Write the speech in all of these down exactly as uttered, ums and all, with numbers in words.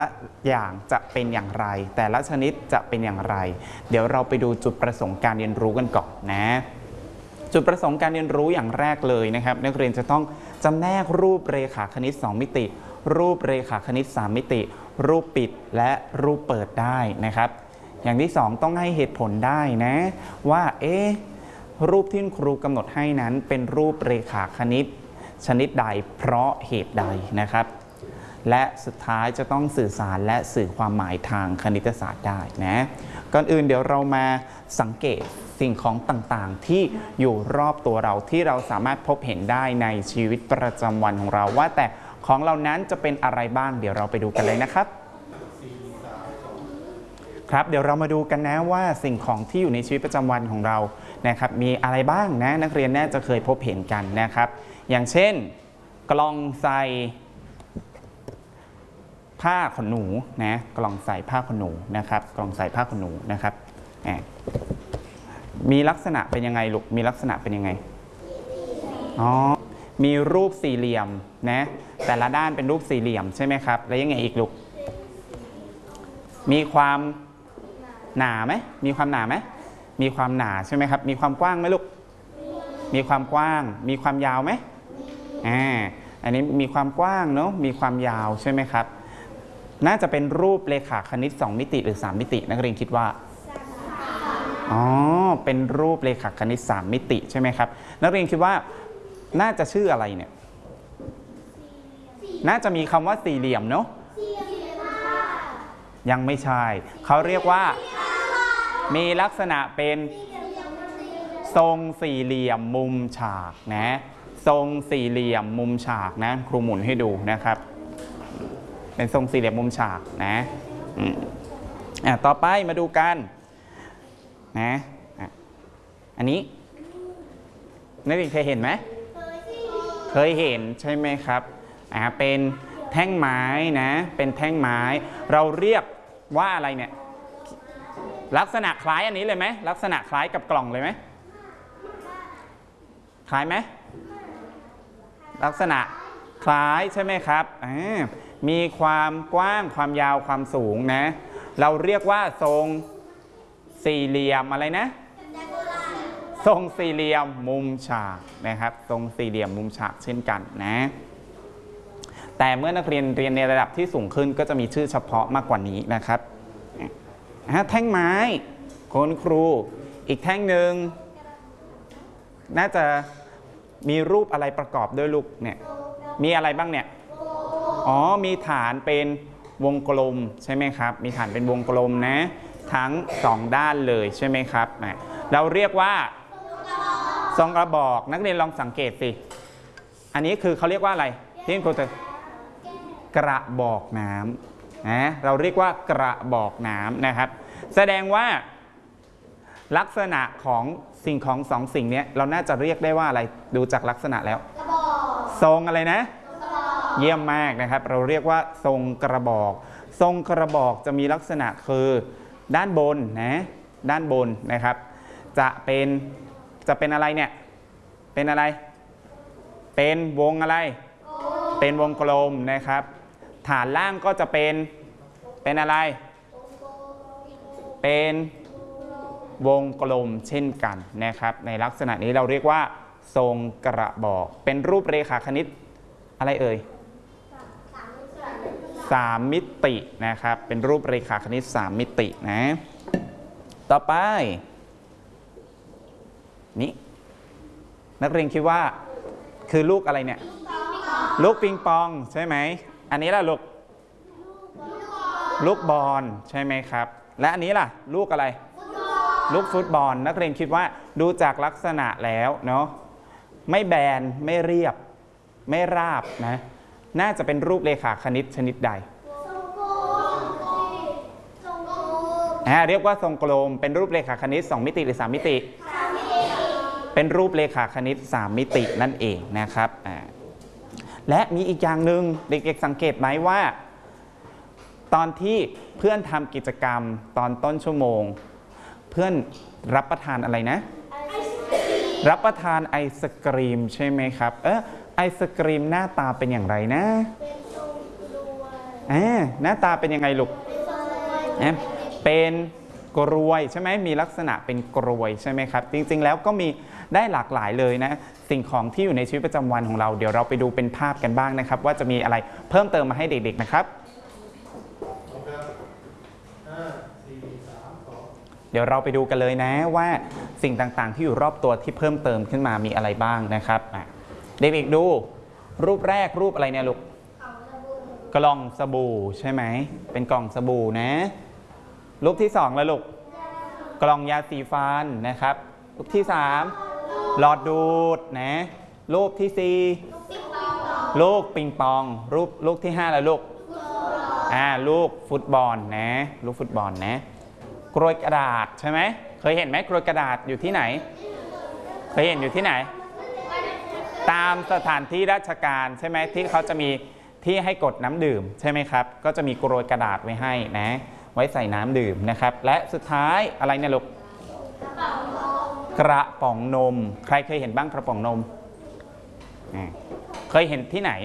อย่างจะเป็นอย่างไรแต่ละชนิดจะเป็นอย่างไรเดี๋ยวเราไปดูจุดประสงค์การเรียนรู้กันก่อนนะจุดประสงค์การเรียนรู้อย่างแรกเลยนะครับนักเรียนจะต้องจำแนกรูปเรขาคณิตสองมิติรูปเรขาคณิตสามมิติรูปปิดและรูปเปิดได้นะครับอย่างที่สองต้องให้เหตุผลได้นะว่าเอ๊ะรูปที่ครูกำหนดให้นั้นเป็นรูปเรขาคณิตชนิดใดเพราะเหตุใดนะครับและสุดท้ายจะต้องสื่อสารและสื่อความหมายทางคณิตศาสตร์ได้นะก่อนอื่นเดี๋ยวเรามาสังเกตสิ่งของต่างๆที่อยู่รอบตัวเราที่เราสามารถพบเห็นได้ในชีวิตประจำวันของเราว่าแต่ของเรานั้นจะเป็นอะไรบ้างเดี๋ยวเราไปดูกันเลยนะครับครับเดี๋ยวเรามาดูกันนะว่าสิ่งของที่อยู่ในชีวิตประจำวันของเรานะครับมีอะไรบ้างนะนักเรียนน่าจะเคยพบเห็นกันนะครับอย่างเช่นกล่องใส่ผ้าขนหนูนะกล่องใส่ผ้าขนหนูนะครับกล่องใส่ผ้าขนหนูนะครับมีลักษณะเป็นยังไงลูกมีลักษณะเป็นยังไงอ๋อมีรูปสี่เหลี่ยมนะแต่ละด้านเป็นรูปสี่เหลี่ยมใช่ไหมครับแล้วยังไงอีกลูกมีความหนาไหมมีความหนาไหมมีความหนาใช่ไหมครับมีความกว้างไหมลูกมีความกว้างมีความยาวไหมอ่าอันนี้มีความกว้างเนาะมีความยาวใช่ไหมครับน่าจะเป็นรูปเรขาคณิตสองมิติหรือสามมิตินักเรียนคิดว่าอ๋อเป็นรูปเรขาคณิตสามมิติใช่ไหมครับนักเรียนคิดว่าน่าจะชื่ออะไรเนี่ยน่าจะมีคำว่าสี่เหลี่ยมเนาะยังไม่ใช่เขาเรียกว่ามีลักษณะเป็นทรงสี่เหลี่ยมมุมฉากนะทรงสี่เหลี่ยมมุมฉากนะครูหมุนให้ดูนะครับเป็นทรงสี่เหลี่ยมมุมฉากนะอ่ะต่อไปมาดูกันนะอันนี้นักเรียนเคยเห็นไหมเคยเห็นใช่ไหมครับอ่าเป็นแท่งไม้นะเป็นแท่งไม้เราเรียกว่าอะไรเนี่ยลักษณะคล้ายอันนี้เลยไหมลักษณะคล้ายกับกล่องเลยไหมคล้ายไหมลักษณะคล้ายใช่ไหมครับอ่ามีความกว้างความยาวความสูงนะเราเรียกว่าทรงสี่เหลี่ยมอะไรนะทรงสี่เหลี่ยมมุมฉากนะครับทรงสี่เหลี่ยมมุมฉากเช่นกันนะแต่เมื่อนักเรียนเรียนในระดับที่สูงขึ้นก็จะมีชื่อเฉพาะมากกว่านี้นะครับแท่งไม้คุณครูอีกแท่งหนึ่งน่าจะมีรูปอะไรประกอบด้วยลูกเนี่ยมีอะไรบ้างเนี่ยอ๋อมีฐานเป็นวงกลมใช่ไหมครับมีฐานเป็นวงกลมนะทั้งสองด้านเลยใช่ไหมครับเราเรียกว่าทรงกระบอกนักเรียนลองสังเกตสิอันนี้คือเขาเรียกว่าอะไรที่ครูจะกระบอกน้ำนะเราเรียกว่ากระบอกน้ำนะครับแสดงว่าลักษณะของสิ่งของสองสิ่งนี้เราน่าจะเรียกได้ว่าอะไรดูจากลักษณะแล้วทรงอะไรนะเยี่ยมมากนะครับเราเรียกว่าทรงกระบอกทรงกระบอกจะมีลักษณะคือด้านบนนะด้านบนนะครับจะเป็นจะเป็นอะไรเนี่ยเป็นอะไรเป็นวงอะไรเป็นวงกลมนะครับฐานล่างก็จะเป็นเป็นอะไรเป็นวงกลมเช่นกันนะครับในลักษณะนี้เราเรียกว่าทรงกระบอกเป็นรูปเรขาคณิตอะไรเอ่ยสามมิตินะครับเป็นรูปเรขาคณิตสามมิตินะต่อไปนี่นักเรียนคิดว่าคือลูกอะไรเนี่ยลูกปิงปองใช่ไหมอันนี้ล่ะลูกลูกบอลใช่ไหมครับและอันนี้ล่ะลูกอะไรลูกฟุตบอลนักเรียนคิดว่าดูจากลักษณะแล้วเนาะไม่แบนไม่เรียบไม่ราบนะน่าจะเป็นรูปเรขาคณิตชนิดใดอ่าเรียกว่าทรงกลมเป็นรูปเรขาคณิตสองมิติหรือสามมิติเป็นรูปเรขาคณิตสามมิตินั่นเองนะครับอ่าและมีอีกอย่างหนึ่งเด็กๆสังเกตไหมว่าตอนที่เพื่อนทำกิจกรรมตอนต้นชั่วโมงเพื่อนรับประทานอะไรนะรับประทานไอศกรีมใช่ไหมครับเออไอศกรีมหน้าตาเป็นอย่างไรนะอ่าหน้าตาเป็นยังไงลูกนะเป็นกรวยใช่ไหมมีลักษณะเป็นกรวยใช่ไหมครับจริงๆแล้วก็มีได้หลากหลายเลยนะสิ่งของที่อยู่ในชีวิตประจำวันของเราเดี๋ยวเราไปดูเป็นภาพกันบ้างนะครับว่าจะมีอะไรเพิ่มเติมมาให้เด็กๆนะครับเดี๋ยวเราไปดูกันเลยนะว่าสิ่งต่างๆที่อยู่รอบตัวที่เพิ่มเติมขึ้นมามีอะไรบ้างนะครับเด็กๆดูรูปแรกรูปอะไรเนี่ยลูกกล่องสบู่ใช่ไหมเป็นกล่องสบู่นะรูปที่สองแล้วลูกกล่องยาสีฟันนะครับรูปที่สามหลอดดูดนะรูปที่สี่ลูกปิงปองรูปลูกที่ห้าแล้วลูกอ่าลูกฟุตบอลนะลูกฟุตบอลนะกรวยกระดาษใช่ไหมเคยเห็นไหมกรวยกระดาษอยู่ที่ไหนเคยเห็นอยู่ที่ไหนตามสถานที่ราชการใช่ไหมที่เขาจะมีที่ให้กดน้ำดื่มใช่ไหมครับก็จะมีกรวยกระดาษไว้ให้นะไว้ใส่น้ำดื่มนะครับและสุดท้ายอะไรเนี่ยลูกกระป๋องนมใครเคยเห็นบ้างกระป๋องนมเคยเห็นที่ไหน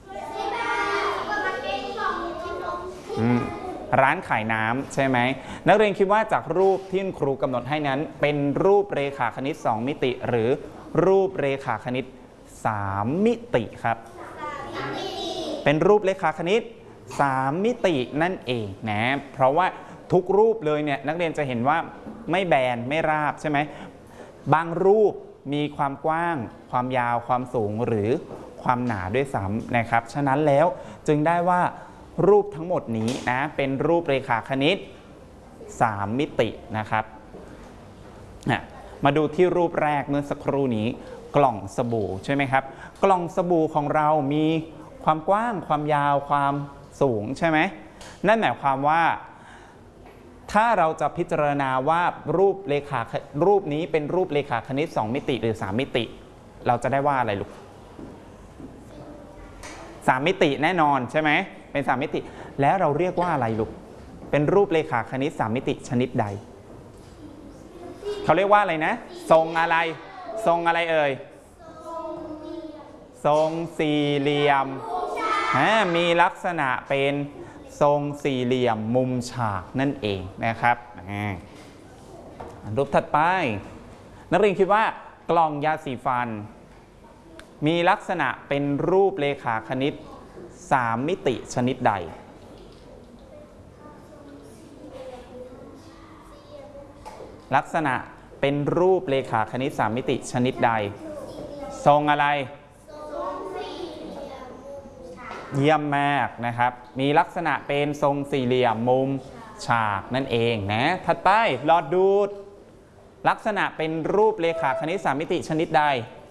ร้านขายน้ำใช่ไหมนักเรียนคิดว่าจากรูปที่ครูกำหนดให้นั้นเป็นรูปเรขาคณิตสองมิติหรือรูปเรขาคณิตสามมิติครับเป็นรูปเรขาคณิตสามมิตินั่นเองนะเพราะว่าทุกรูปเลยเนี่ยนักเรียนจะเห็นว่าไม่แบนไม่ราบใช่ไหมบางรูปมีความกว้างความยาวความสูงหรือความหนาด้วยซ้ำนะครับฉะนั้นแล้วจึงได้ว่ารูปทั้งหมดนี้นะเป็นรูปเรขาคณิตสามมิตินะครับมาดูที่รูปแรกเมื่อสักครู่นี้กล่องสบู่ใช่ไหมครับกล่องสบู่ของเรามีความกว้างความยาวความสูงใช่ไหมนั่นหมายความว่าถ้าเราจะพิจารณาว่ารูปเรขารูปนี้เป็นรูปเรขาคณิตสองมิติหรือสามมิติเราจะได้ว่าอะไรลูกสามมิติแน่นอนใช่ไหมเป็นสามมิติแล้วเราเรียกว่าอะไรลูกเป็นรูปเรขาคณิตสามมิติชนิดใดเขาเรียกว่าอะไรนะทรงอะไรทรงอะไรเอ่ยทรงสี่เหลี่ยมมีลักษณะเป็นทรงสี่เหลี่ยมมุมฉากนั่นเองนะครับรูปถัดไปนักเรียนคิดว่ากล่องยาสีฟันมีลักษณะเป็นรูปเรขาคณิตสามมิติชนิดใดลักษณะเป็นรูปเรขาคณิตสามมิติชนิดใดทรงอะไรเยี่ยมมากนะครับมีลักษณะเป็นทรงสี่เหลี่ยมมุมฉากนั่นเองนะถัดไปหลอดดูดลักษณะเป็นรูปเรขาคณิตสามมิติชนิดใด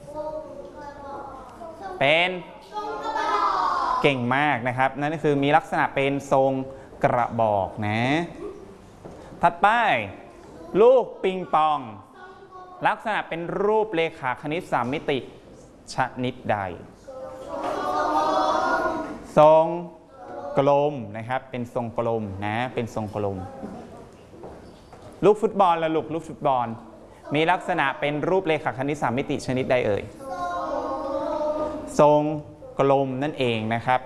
เป็นเก่งมากนะครับนั่นคือมีลักษณะเป็นทรงกระบอกนะถัดไปลูกปิงปองลักษณะเป็นรูปเรขาคณิตสามมิติชนิดใดทรงกลมนะครับเป็นทรงกลมนะเป็นทรงกลมลูกฟุตบอลและลูกลูกฟุตบอลมีลักษณะเป็นรูปเรขาคณิตสามมิติชนิดใดเอ่ยทรงกลมนั่นเองนะครับ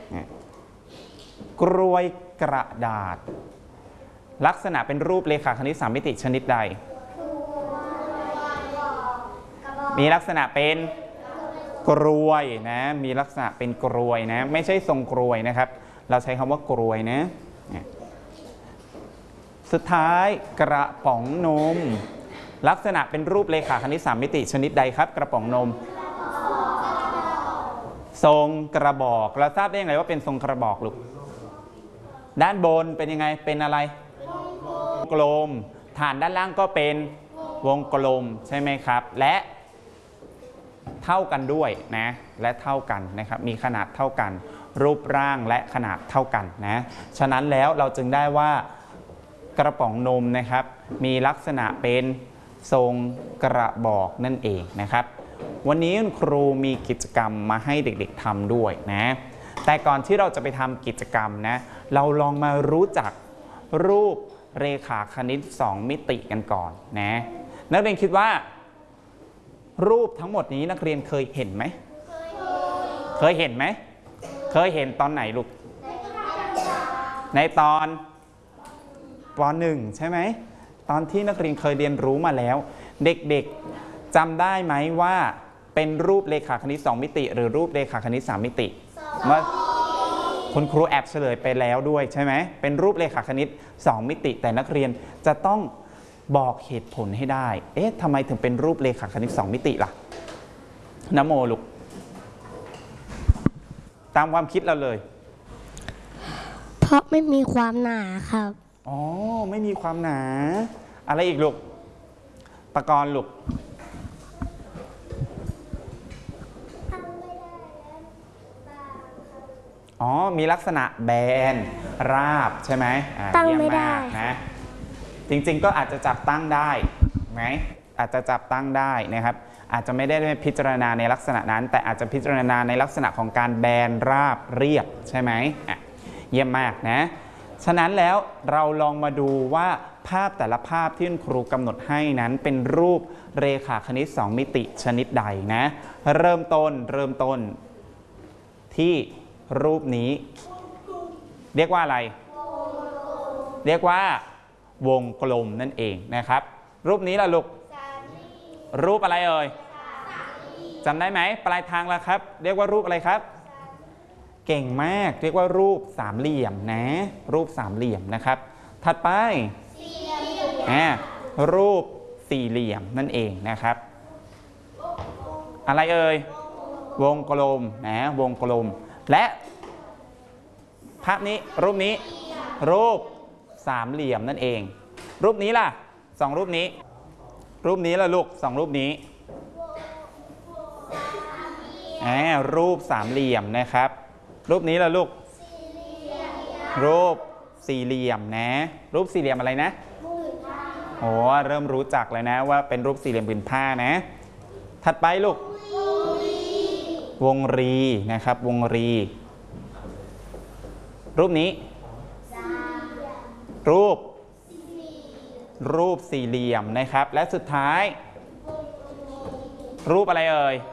กรวยกระดาษลักษณะเป็นรูปเรขาคณิตสามมิติชนิดใดมีลักษณะเป็นกรวยนะมีลักษณะเป็นกรวยนะไม่ใช่ทรงกรวยนะครับเราใช้คำว่ากรวยนะสุดท้ายกระป๋องนมลักษณะเป็นรูปเรขาคณิตสามมิติชนิดใดครับกระป๋องนมทรงกระบอกเราทราบได้ยังไงว่าเป็นทรงกระบอกลูกด้านบนเป็นยังไงเป็นอะไรกลมฐานด้านล่างก็เป็นวงกลมใช่ไหมครับและเท่ากันด้วยนะและเท่ากันนะครับมีขนาดเท่ากันรูปร่างและขนาดเท่ากันนะฉะนั้นแล้วเราจึงได้ว่ากระป๋องนมนะครับมีลักษณะเป็นทรงกระบอกนั่นเองนะครับวันนี้ครูมีกิจกรรมมาให้เด็กๆทำด้วยนะแต่ก่อนที่เราจะไปทำกิจกรรมนะเราลองมารู้จักรูปเรขาคณิตสองมิติกันก่อนนะนักเรียนคิดว่ารูปทั้งหมดนี้นักเรียนเคยเห็นไหมเคยเห็นไหมเคยเห็นตอนไหนลูกในตอนป.หนึ่ง ใช่ไหมตอนที่นักเรียนเคยเรียนรู้มาแล้วเด็กๆจำได้ไหมว่าเป็นรูปเรขาคณิตสองมิติหรือรูปเรขาคณิตสามมิติเมื่อคุณครูแอบเฉลยไปแล้วด้วยใช่ไหมเป็นรูปเรขาคณิตสองมิติแต่นักเรียนจะต้องบอกเหตุผลให้ได้เอ๊ะทำไมถึงเป็นรูปเรขาคณิตสองมิติล่ะนะโมลูกตามความคิดเราเลยเพราะไม่มีความหนาครับอ๋อไม่มีความหนาอะไรอีกลูกปกรณ์ลูกอ๋อมีลักษณะแบนราบใช่ไหมตั้งไม่ได้นะจริงๆก็อาจจะจับตั้งได้ไหมอาจจะจับตั้งได้นะครับอาจจะไม่ได้พิจารณาในลักษณะนั้นแต่อาจจะพิจารณาในลักษณะของการแบนราบเรียบใช่ไหมอ่ะเยี่ยมมากนะฉะนั้นแล้วเราลองมาดูว่าภาพแต่ละภาพที่คุณครูกำหนดให้นั้นเป็นรูปเรขาคณิตสองมิติชนิดใดนะเริ่มต้นเริ่มต้นที่รูปนี้เรียกว่าอะไรเรียกว่าวงกลมนั่นเองนะครับรูปนี้ล่ะลูกรูปอะไรเอ่ยจำได้ไหมปลายทางแล้วครับเรียกว่ารูปอะไรครับเก่งมากเรียกว่ารูปสามเหลี่ยมนะรูปสามเหลี่ยมนะครับถัดไปอ่ารูปสี่เหลี่ยมนั่นเองนะครับอะไรเอ่ยวงกลมนะวงกลมและภาพนี้รูปนี้รูปสามเหลี่ยมนั่นเองรูปนี้ล่ะสองรูปนี้รูปนี้ล่ะลูกสองรูปนี้อ่ารูปสามเหลี่ยมนะครับรูปนี้ล่ะลูกรูปสี่เหลี่ยมนะรูปสี่เหลี่ยมอะไรนะโอ้เริ่มรู้จักเลยนะว่าเป็นรูปสี่เหลี่ยมผืนผ้านะถัดไปลูกวงรีนะครับวงรีรูปนี้รูปรูปสี่เหลี่ยมนะครับและสุดท้ายรูปอะไรเอ่ย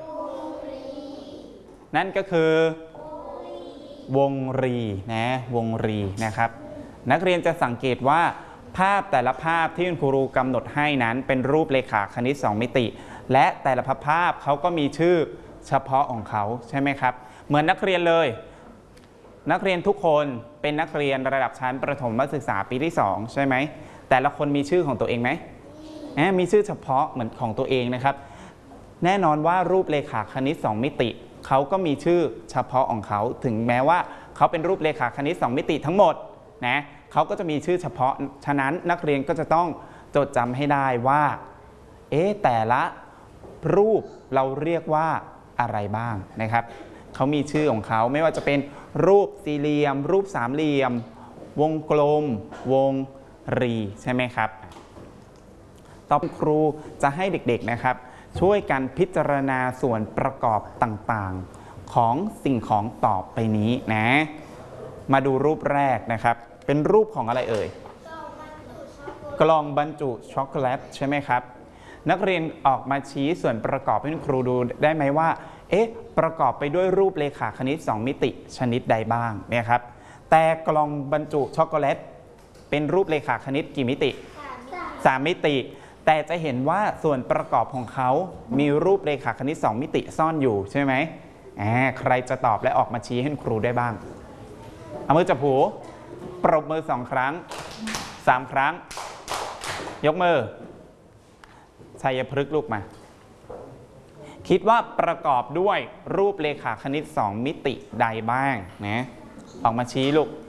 นั่นก็คือวงรีนะวงรีนะครับนักเรียนจะสังเกตว่าภาพแต่ละภาพที่คุณครูกำหนดให้นั้นเป็นรูปเรขาคณิตสองมิติและแต่ละภาพเขาก็มีชื่อเฉพาะของเขาใช่ไหมครับเหมือนนักเรียนเลยนักเรียนทุกคนเป็นนักเรียนระดับชั้นประถมศึกษาปีที่สองใช่ไหมแต่ละคนมีชื่อของตัวเองไหมมีชื่อเฉพาะเหมือนของตัวเองนะครับแน่นอนว่ารูปเรขาคณิตสองมิติเขาก็มีชื่อเฉพาะของเขาถึงแม้ว่าเขาเป็นรูปเรขาคณิตสองมิติทั้งหมดนะเขาก็จะมีชื่อเฉพาะฉะนั้นนักเรียนก็จะต้องจดจำให้ได้ว่าเอ๊ะแต่ละรูปเราเรียกว่าอะไรบ้างนะครับเขามีชื่อของเขาไม่ว่าจะเป็นรูปสี่เหลี่ยมรูปสามเหลี่ยมวงกลมวงรีใช่ไหมครับต่อไปครูจะให้เด็กๆนะครับช่วยกันพิจารณาส่วนประกอบต่างๆของสิ่งของต่อไปนี้นะมาดูรูปแรกนะครับเป็นรูปของอะไรเอ่ยกล่องบรรจุช็อกโกแลตใช่ไหมครับนักเรียนออกมาชี้ส่วนประกอบให้ครูดูได้ไหมว่าเอ๊ะประกอบไปด้วยรูปเรขาคณิตสองมิติชนิดใดบ้างเนี่ยครับแต่กล่องบรรจุช็อกโกแลตเป็นรูปเรขาคณิตกี่มิติสามมิติแต่จะเห็นว่าส่วนประกอบของเขามีรูปเรขาคณิตสองมิติซ่อนอยู่ใช่ไหมอ่าใครจะตอบและออกมาชี้ให้ครูได้บ้างเอามือจับหูปรบมือสองครั้งสามครั้งยกมือชัยพฤกษ์ลูกมาคิดว่าประกอบด้วยรูปเรขาคณิตสองมิติใดบ้างนะออกมาชี้ลูก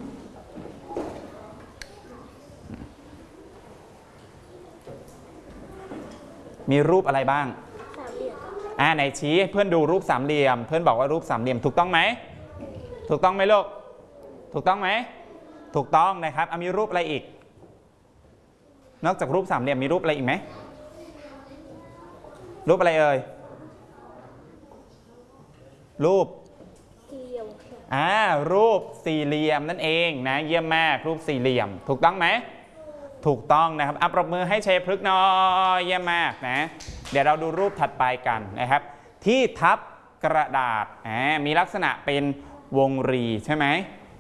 มีรูปอะไรบ้างอ่าไหนชี้ให้เพื่อนดูรูปสามเหลี่ยมเพื่อนบอกว่ารูปสามเหลี่ยมถูกต้องไหมถูกต้องไหมลูกถูกต้องไหมถูกต้องนะครับมีรูปอะไรอีกนอกจากรูปสามเหลี่ยมมีรูปอะไรอีกไหมรูปอะไรเอ่ยรูปอ่ารูปสี่เหลี่ยมนั่นเองนะเยี่ยมมากรูปสี่เหลี่ยมถูกต้องไหมถูกต้องนะครับอ่ะปรบมือให้ชัยพฤกษ์หน่อยเยี่ยมมากนะเดี๋ยวเราดูรูปถัดไปกันนะครับ ที่ทับกระดาษมีลักษณะเป็นวงรีใช่ไหม